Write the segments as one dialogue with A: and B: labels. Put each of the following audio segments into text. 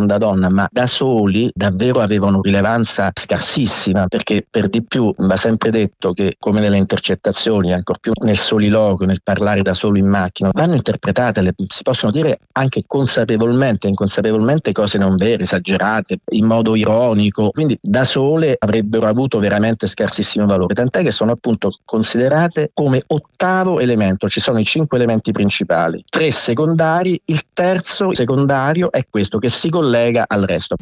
A: seconda donna, ma da soli davvero avevano rilevanza scarsissima, perché per di più va sempre detto che, come nelle intercettazioni, ancor più nel soliloquio, nel parlare da solo in macchina, vanno interpretate, si possono dire anche consapevolmente e inconsapevolmente cose non vere, esagerate, in modo ironico, quindi da sole avrebbero avuto veramente scarsissimo valore, tant'è che sono appunto considerate come ottavo elemento. Ci sono i 5 elementi principali, 3 secondari, il terzo secondario è questo che si collega al resto.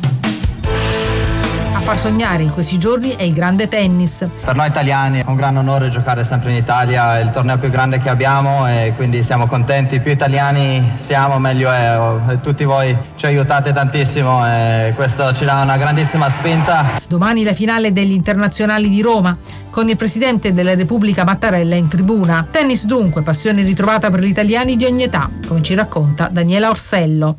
B: A far sognare in questi giorni è il grande tennis.
C: Per noi italiani è un gran onore giocare sempre in Italia, è il torneo più grande che abbiamo e quindi siamo contenti. Più italiani siamo, meglio è. Tutti voi ci aiutate tantissimo e questo ci dà una grandissima spinta.
B: Domani la finale degli internazionali di Roma, con il presidente della Repubblica Mattarella in tribuna. Tennis dunque, passione ritrovata per gli italiani di ogni età, come ci racconta Daniela Orsello.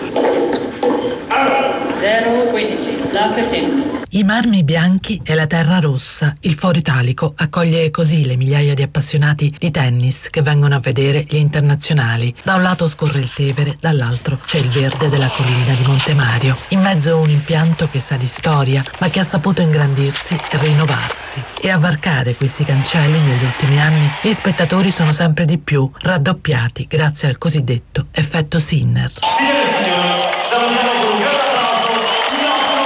D: 0-15, love 15.
E: I marmi bianchi e la terra rossa, il Foro Italico accoglie così le migliaia di appassionati di tennis che vengono a vedere gli internazionali. Da un lato scorre il Tevere, dall'altro c'è il verde della collina di Montemario. In mezzo un impianto che sa di storia, ma che ha saputo ingrandirsi e rinnovarsi. E a varcare questi cancelli negli ultimi anni, gli spettatori sono sempre di più, raddoppiati grazie al cosiddetto effetto Sinner.
F: Signore e signori, salutiamo con un grande applauso il nostro.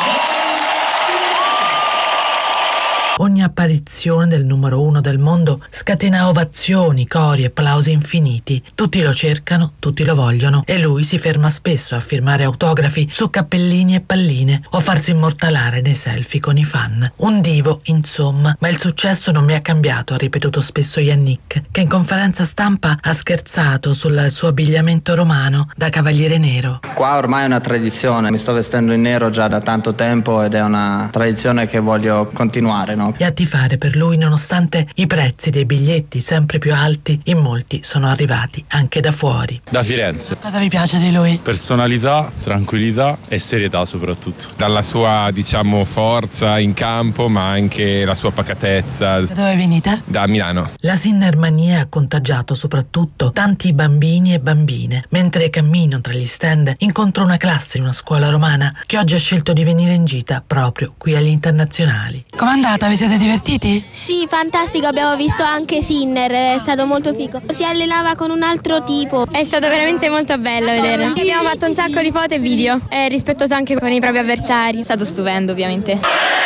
E: Ogni apparizione del numero 1 del mondo scatena ovazioni, cori e applausi infiniti. Tutti lo cercano, tutti lo vogliono e lui si ferma spesso a firmare autografi su cappellini e palline o a farsi immortalare nei selfie con i fan. Un divo, insomma, ma il successo non mi ha cambiato, ha ripetuto spesso Yannick, che in conferenza stampa ha scherzato sul suo abbigliamento romano da cavaliere nero.
C: Qua ormai è una tradizione, mi sto vestendo in nero già da tanto tempo ed è una tradizione che voglio continuare, no?
E: E a tifare per lui nonostante i prezzi dei biglietti sempre più alti, in molti sono arrivati anche da fuori.
G: Da Firenze.
E: Cosa vi piace di lui?
G: Personalità, tranquillità e serietà soprattutto. Dalla sua, forza in campo, ma anche la sua pacatezza.
E: Da dove venite?
G: Da Milano.
E: La Sinnermania ha contagiato soprattutto tanti bambini e bambine. Mentre cammino tra gli stand incontro una classe in una scuola romana che oggi ha scelto di venire in gita proprio qui agli internazionali.
H: Com'è andata? Vi siete divertiti?
I: Sì, fantastico, abbiamo visto anche Sinner, è stato molto figo. Si allenava con un altro tipo.
J: È stato veramente molto bello vedere. Abbiamo fatto un sacco di foto e video, è rispettoso anche con i propri avversari. È stato stupendo, ovviamente.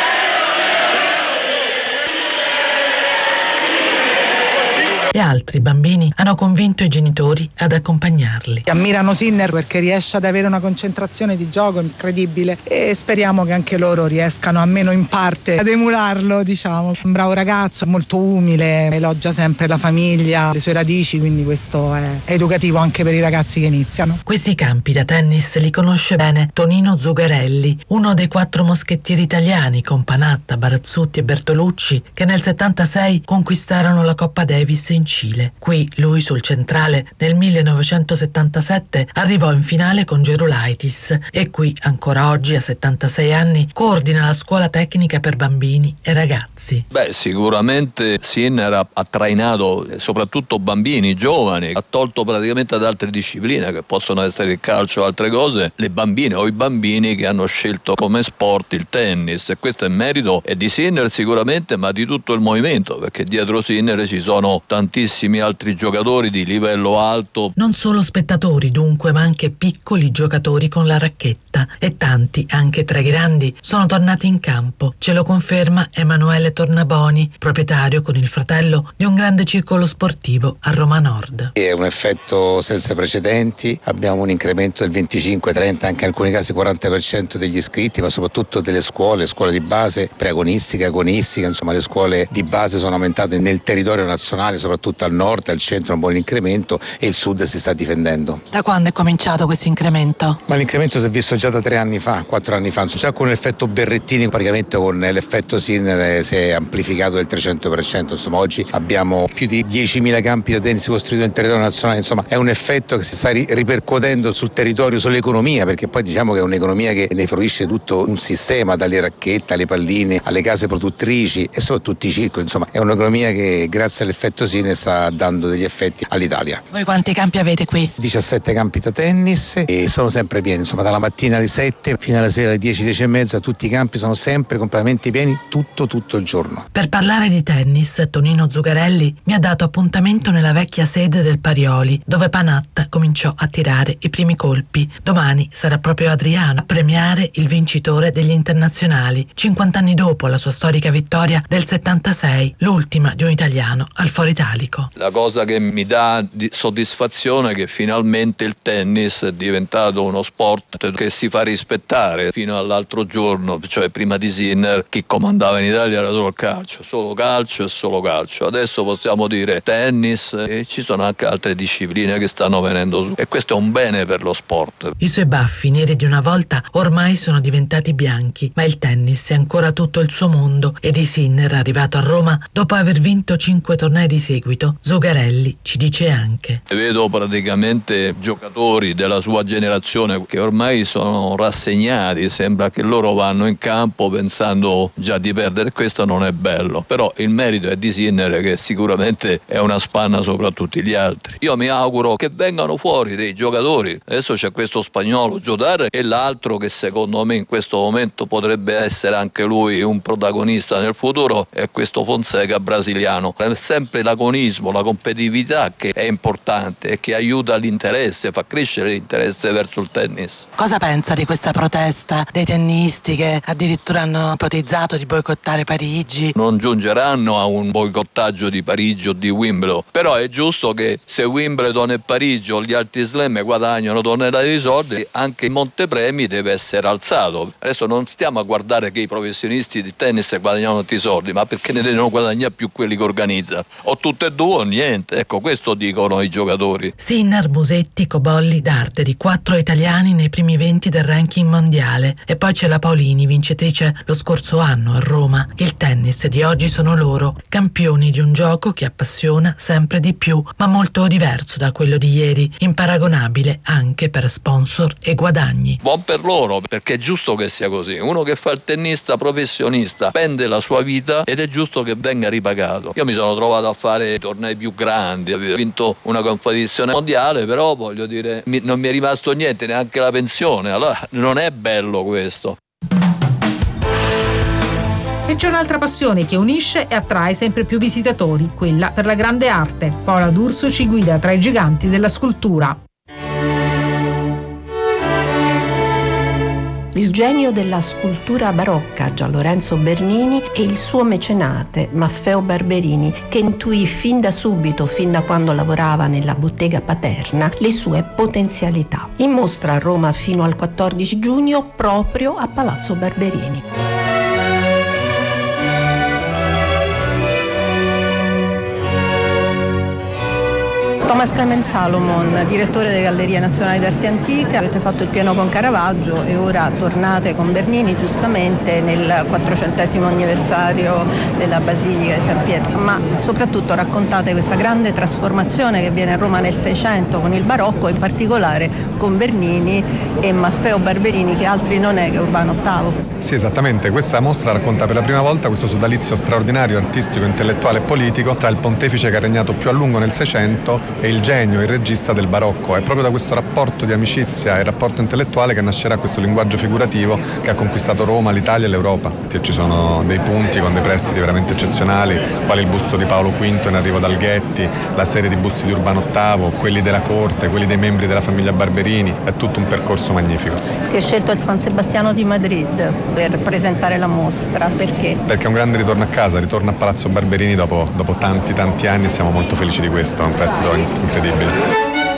E: E altri bambini hanno convinto i genitori ad accompagnarli.
K: Ammirano Sinner perché riesce ad avere una concentrazione di gioco incredibile e speriamo che anche loro riescano almeno in parte ad emularlo, diciamo. Un bravo ragazzo, molto umile, elogia sempre la famiglia, le sue radici, quindi questo è educativo anche per i ragazzi che iniziano.
E: Questi campi da tennis li conosce bene Tonino Zugarelli, uno dei 4 moschettieri italiani con Panatta, Barazzutti e Bertolucci che nel 76 conquistarono la Coppa Davis in Cile. Qui lui sul centrale nel 1977 arrivò in finale con Gerulaitis e qui ancora oggi a 76 anni coordina la scuola tecnica per bambini e ragazzi.
L: Sicuramente Sinner ha trainato soprattutto bambini, giovani, ha tolto praticamente ad altre discipline che possono essere il calcio o altre cose, le bambine o i bambini che hanno scelto come sport il tennis, e questo è merito di Sinner sicuramente, ma di tutto il movimento, perché dietro Sinner ci sono tantissimi altri giocatori di livello alto.
E: Non solo spettatori dunque, ma anche piccoli giocatori con la racchetta e tanti, anche tra i grandi, sono tornati in campo. Ce lo conferma Emanuele Tornaboni, proprietario con il fratello di un grande circolo sportivo a Roma Nord.
M: È un effetto senza precedenti, abbiamo un incremento del 25-30, anche in alcuni casi 40% degli iscritti, ma soprattutto delle scuole di base, preagonistica, agonistica, insomma le scuole di base sono aumentate nel territorio nazionale, soprattutto al nord, al centro un buon incremento e il sud si sta difendendo.
H: Da quando è cominciato questo incremento?
M: Ma l'incremento si è visto già da 3 anni fa, 4 anni fa, già con l'effetto Berrettini, praticamente con l'effetto Sinner si è amplificato del 300%, insomma oggi abbiamo più di 10.000 campi da tennis costruiti nel territorio nazionale, insomma è un effetto che si sta ripercuotendo sul territorio, sull'economia, perché poi diciamo che è un'economia che ne fruisce tutto un sistema, dalle racchette alle palline alle case produttrici e soprattutto i circoli, insomma è un'economia che grazie all'effetto Sinner bene, sta dando degli effetti all'Italia.
H: Voi quanti campi avete qui?
M: 17 campi da tennis e sono sempre pieni, insomma dalla mattina alle 7 fino alla sera alle 10, 10 e mezza, tutti i campi sono sempre completamente pieni tutto il giorno.
E: Per parlare di tennis, Tonino Zugarelli mi ha dato appuntamento nella vecchia sede del Parioli, dove Panatta cominciò a tirare i primi colpi. Domani sarà proprio Adriano a premiare il vincitore degli internazionali, 50 anni dopo la sua storica vittoria del 76, l'ultima di un italiano al Foro Italico.
L: La cosa che mi dà soddisfazione è che finalmente il tennis è diventato uno sport che si fa rispettare. Fino all'altro giorno, cioè prima di Sinner, chi comandava in Italia era solo il calcio, solo calcio e solo calcio. Adesso possiamo dire tennis e ci sono anche altre discipline che stanno venendo su e questo è un bene per lo sport.
E: I suoi baffi neri di una volta ormai sono diventati bianchi, ma il tennis è ancora tutto il suo mondo e di Sinner, arrivato a Roma dopo aver vinto 5 tornei di seguito, Zugarelli ci dice anche:
L: vedo praticamente giocatori della sua generazione che ormai sono rassegnati, sembra che loro vanno in campo pensando già di perdere, questo non è bello, però il merito è di Sinner che sicuramente è una spanna sopra tutti gli altri. Io mi auguro che vengano fuori dei giocatori, adesso c'è questo spagnolo Jodar e l'altro che secondo me in questo momento potrebbe essere anche lui un protagonista nel futuro è questo Fonseca brasiliano. È sempre l'agonismo, la competitività che è importante e che aiuta l'interesse, fa crescere l'interesse verso il tennis.
H: Cosa pensa di questa protesta dei tennisti che addirittura hanno ipotizzato di boicottare Parigi?
L: Non giungeranno a un boicottaggio di Parigi o di Wimbledon, però è giusto che se Wimbledon e Parigi o gli altri slam guadagnano tonnellate di soldi, anche il montepremi deve essere alzato. Adesso non stiamo a guardare che i professionisti di tennis guadagnano tanti soldi, ma perché ne devono guadagnare più quelli che organizzano, o tutte e due o niente. Ecco, questo dicono i giocatori.
E: Sinner, Musetti, Cobolli, Darderi, 4 italiani nei primi 20 del ranking mondiale, e poi c'è la Paolini, vincitrice lo scorso anno a Roma. Il tennis di oggi sono loro, campioni di un gioco che appassiona sempre di più, ma molto diverso da quello di ieri, imparagonabile anche per sponsor e guadagni.
L: Buon per loro, perché è giusto che sia così. Uno che fa il tennista professionista spende la sua vita ed è giusto che venga ripagato. Io mi sono trovato a fare tornei più grandi, ho vinto una competizione mondiale, però voglio dire, non mi è rimasto niente, neanche la pensione. Allora non è bello questo.
B: E c'è un'altra passione che unisce e attrae sempre più visitatori, quella per la grande arte. Paola D'Urso ci guida tra i giganti della scultura.
N: Il genio della scultura barocca, Gianlorenzo Bernini, e il suo mecenate, Maffeo Barberini, che intuì fin da subito, fin da quando lavorava nella bottega paterna, le sue potenzialità. In mostra a Roma fino al 14 giugno, proprio a Palazzo Barberini. Thomas Clement Salomon, direttore delle Gallerie Nazionali d'Arte Antica, avete fatto il pieno con Caravaggio e ora tornate con Bernini giustamente nel 400° anniversario della Basilica di San Pietro, ma soprattutto raccontate questa grande trasformazione che avviene a Roma nel 600 con il barocco, in particolare con Bernini e Maffeo Barberini, che altri non è che Urbano VIII.
O: Sì, esattamente, questa mostra racconta per la prima volta questo sodalizio straordinario, artistico, intellettuale e politico tra il pontefice che ha regnato più a lungo nel 600 e il genio, il regista del barocco. È proprio da questo rapporto di amicizia e rapporto intellettuale che nascerà questo linguaggio figurativo che ha conquistato Roma, l'Italia e l'Europa. Ci sono dei punti con dei prestiti veramente eccezionali, quali il busto di Paolo V in arrivo dal Ghetti, la serie di busti di Urbano VIII, quelli della corte, quelli dei membri della famiglia Barberini. È tutto un percorso magnifico.
N: Si è scelto il San Sebastiano di Madrid per presentare la mostra, perché?
O: Perché è un grande ritorno a casa, ritorno a Palazzo Barberini dopo tanti anni e siamo molto felici di questo, è un prestito incredibile.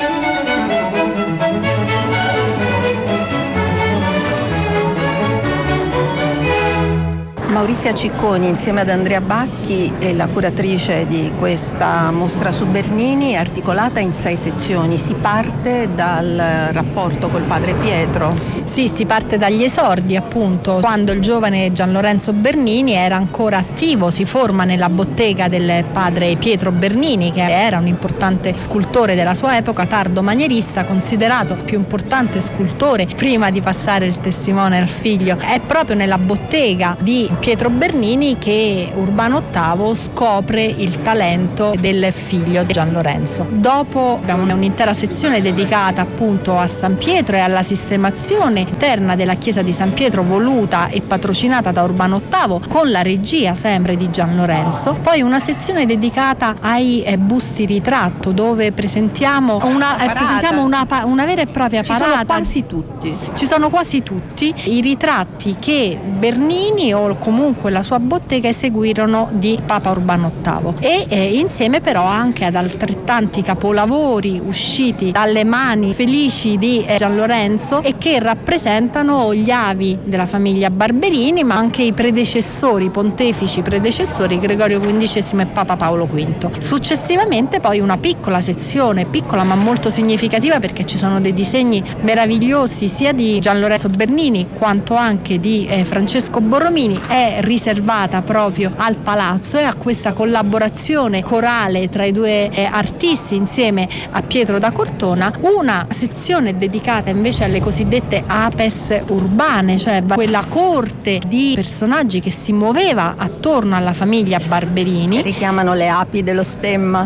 N: Maurizia Cicconi insieme ad Andrea Bacchi è la curatrice di questa mostra su Bernini, articolata in 6 sezioni. Si parte dal rapporto col padre Pietro. Sì, si parte dagli esordi, appunto, quando il giovane Gian Lorenzo Bernini era ancora attivo, si forma nella bottega del padre Pietro Bernini, che era un importante scultore della sua epoca, tardo manierista, considerato più importante scultore prima di passare il testimone al figlio. È proprio nella bottega di Pietro Bernini che Urbano VIII scopre il talento del figlio di Gian Lorenzo. Dopo abbiamo un'intera sezione dedicata appunto a San Pietro e alla sistemazione interna della chiesa di San Pietro, voluta e patrocinata da Urbano VIII con la regia sempre di Gian Lorenzo. Poi una sezione dedicata ai busti ritratto, dove presentiamo una vera e propria parata. Ci sono quasi tutti i ritratti che Bernini o comunque la sua bottega eseguirono di Papa Urbano VIII, e insieme però anche ad altrettanti capolavori usciti dalle mani felici di Gian Lorenzo e che rappresentano gli avi della famiglia Barberini, ma anche i pontefici predecessori, Gregorio XV e Papa Paolo V. Successivamente poi una piccola sezione, piccola ma molto significativa, perché ci sono dei disegni meravigliosi sia di Gian Lorenzo Bernini quanto anche di Francesco Borromini, è riservata proprio al palazzo e a questa collaborazione corale tra i due artisti insieme a Pietro da Cortona. Una sezione dedicata invece alle cosiddette apes urbane, cioè quella corte di personaggi che si muoveva attorno alla famiglia Barberini. Richiamano le api dello stemma?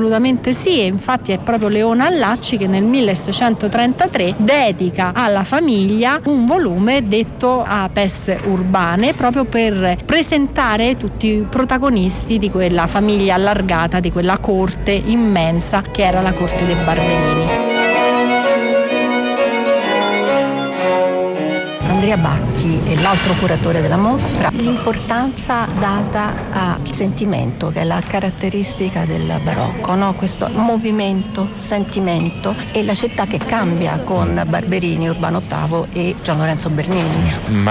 N: Andrea Bacchi è l'altro curatore della mostra. L'importanza data al sentimento, che è la caratteristica del barocco, no? Questo movimento, sentimento, e la città che cambia con Barberini, Urbano VIII e Gian Lorenzo Bernini.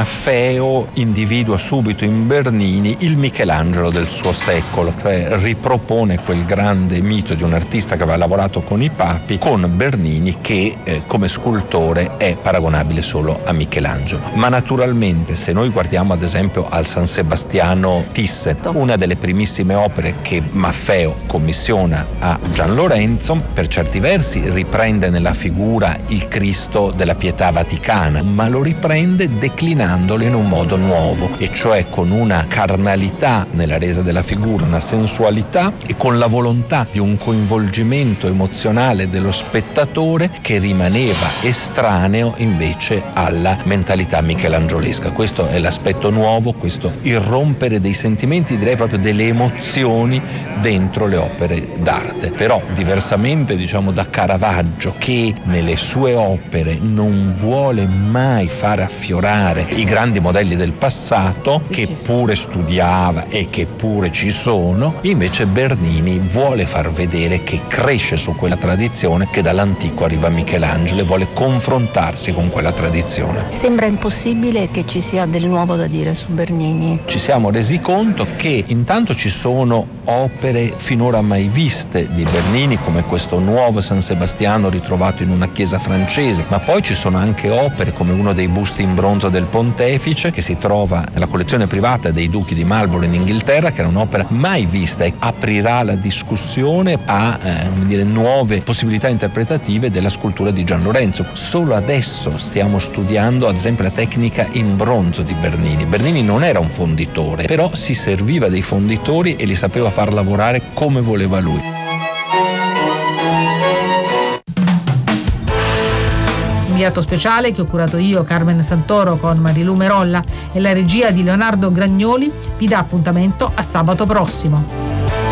P: Maffeo individua subito in Bernini il Michelangelo del suo secolo, cioè ripropone quel grande mito di un artista che aveva lavorato con i papi, con Bernini che come scultore è paragonabile solo a Michelangelo. Ma naturalmente, se noi guardiamo ad esempio al San Sebastiano Thyssen, una delle primissime opere che Maffeo commissiona a Gian Lorenzo, per certi versi riprende nella figura il Cristo della Pietà Vaticana, ma lo riprende declinandolo in un modo nuovo, e cioè con una carnalità nella resa della figura, una sensualità, e con la volontà di un coinvolgimento emozionale dello spettatore che rimaneva estraneo invece alla mentalità michelangiolesca. Questo è l'aspetto nuovo, questo irrompere dei sentimenti, direi proprio delle emozioni dentro le opere d'arte. Però diversamente da Caravaggio, che nelle sue opere non vuole mai far affiorare i grandi modelli del passato, che pure studiava e che pure ci sono, invece Bernini vuole far vedere che cresce su quella tradizione, che dall'antico arriva Michelangelo, e vuole confrontarsi con quella tradizione.
N: Sembra impossibile che ci sia del nuovo da dire su Bernini.
P: Ci siamo resi conto che intanto ci sono opere finora mai viste di Bernini, come questo nuovo San Sebastiano ritrovato in una chiesa francese, ma poi ci sono anche opere come uno dei busti in bronzo del Pontefice, che si trova nella collezione privata dei duchi di Marlborough in Inghilterra, che era un'opera mai vista e aprirà la discussione a nuove possibilità interpretative della scultura di Gian Lorenzo. Solo adesso stiamo studiando ad esempio la tecnica in bronzo di Bernini. Bernini non era un fonditore, però si serviva dei fonditori e li sapeva far lavorare come voleva lui.
B: Inviato speciale che ho curato io, Carmen Santoro, con Marilu Merolla, e la regia di Leonardo Gragnoli, vi dà appuntamento a sabato prossimo.